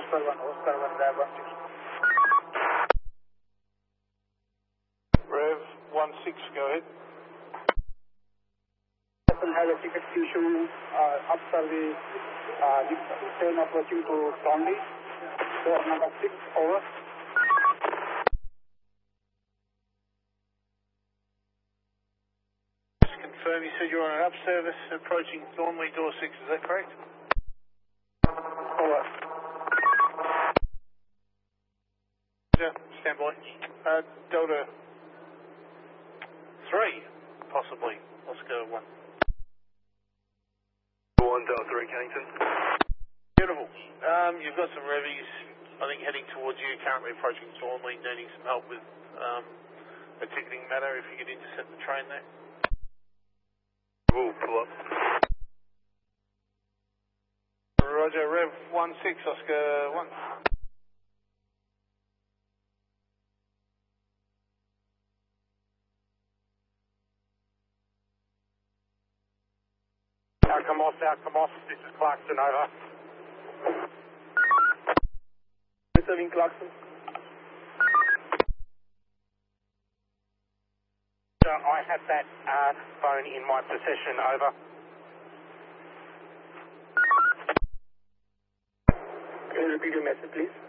Oscar 1, Rev 16. Rev 16, go ahead. Person has a ticket issue up service, train approaching to Tonley. Door number 6, over. Just confirm, you said you're on an up service approaching Thornley, door 6, is that correct? Over. Yeah, stand by. Delta 3, possibly. Oscar 1. 1 Delta 3, Kennington. Beautiful. You've got some revies, I think, heading towards you, currently approaching Thornley, needing some help with a ticketing matter if you could intercept the train there. We'll pull up. Roger, Rev 16, Oscar 1. Outcome off. This is Clarkson, over. Receiving Clarkson. So I have that phone in my possession, over. Can you repeat your message, please?